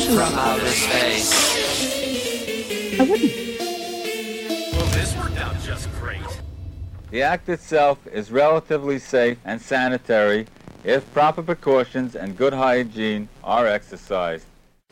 from outer space. I wouldn't. Well, this worked out just great. The act itself is relatively safe and sanitary if proper precautions and good hygiene are exercised.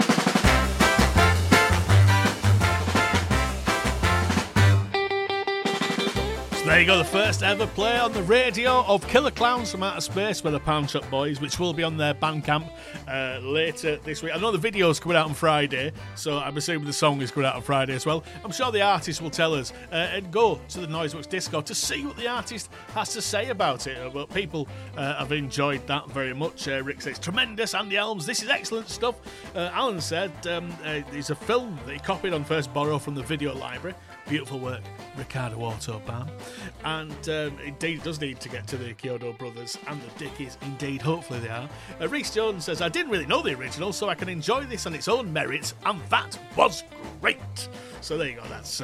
There you go, the first ever play on the radio of Killer Clowns from Outer Space by the Pound Shop Boys, which will be on their Bandcamp later this week. I know the video's coming out on Friday, so I'm assuming the song is coming out on Friday as well. I'm sure the artist will tell us and go to the Noiseworks Disco to see what the artist has to say about it. But people have enjoyed that very much. Rick says, tremendous, Andy Elms, this is excellent stuff. Alan said it's a film that he copied on First Borrow from the video library. Beautiful work, Ricardo Autobahn. And indeed, it does need to get to the Kyoto Brothers and the Dickies. Indeed, hopefully they are. Reese Jones says, I didn't really know the original, so I can enjoy this on its own merits, and that was great. So there you go. That's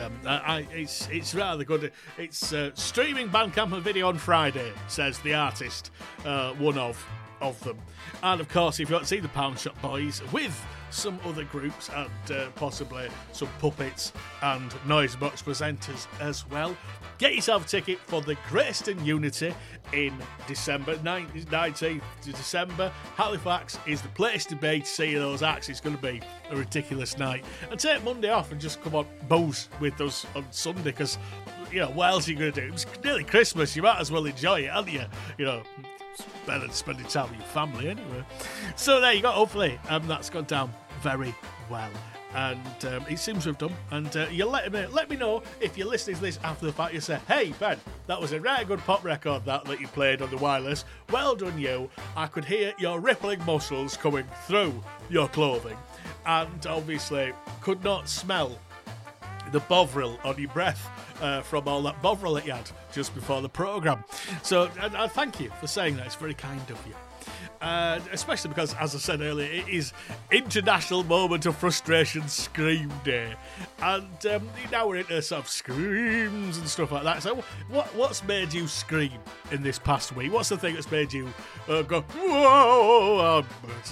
it's rather good. It's streaming Bandcamp and video on Friday, says the artist, one of them. And of course, if you want to see the Pound Shop Boys with some other groups and possibly some puppets and Noisebox presenters as well, get yourself a ticket for the Greyston Unity in December, 19th December. Halifax is the place to be to see those acts. It's going to be a ridiculous night. And take Monday off and just come on, booze with us on Sunday, because, you know, what else are you going to do? It's nearly Christmas, you might as well enjoy it, haven't you? You know, it's better than spending time with your family anyway. So there you go, hopefully that's gone down very well. And it seems to have done. And you let me know if you're listening to this after the fact. You say, hey Ben, that was a right good pop record that you played on the wireless. Well done you. I could hear your rippling muscles coming through your clothing, and obviously could not smell the Bovril on your breath from all that Bovril that you had just before the programme. So I thank you for saying that. It's very kind of you. Especially because, as I said earlier, it is International Moment of Frustration Scream Day, and now we're into sort of screams and stuff like that. So what's made you scream in this past week? What's the thing that's made you go, whoa,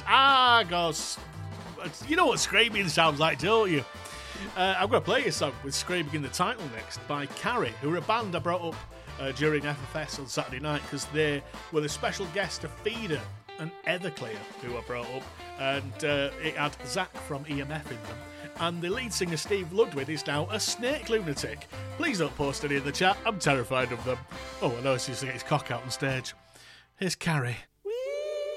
gosh, you know what screaming sounds like, don't you? I'm going to play a song with Screaming in the title next by Carrie, who are a band I brought up during FFS on Saturday night, because they were the special guest of Feeder and Everclear, who I brought up, and it had Zach from EMF in them, and the lead singer Steve Ludwig is now a snake lunatic. Please don't post any in the chat, I'm terrified of them. Oh, I know he's used to get his cock out on stage. Here's Carrie.